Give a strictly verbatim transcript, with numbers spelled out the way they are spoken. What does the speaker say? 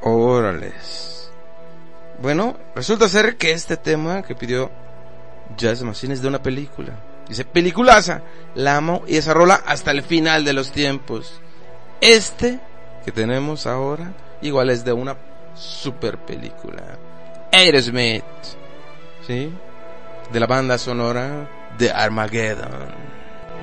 Órales. Bueno, resulta ser que este tema que pidió Jazz Machine es de una película. Dice, peliculaza, la amo y esa rola hasta el final de los tiempos. Este que tenemos ahora igual es de una super película. Aerosmith, ¿sí? De la banda sonora de Armageddon.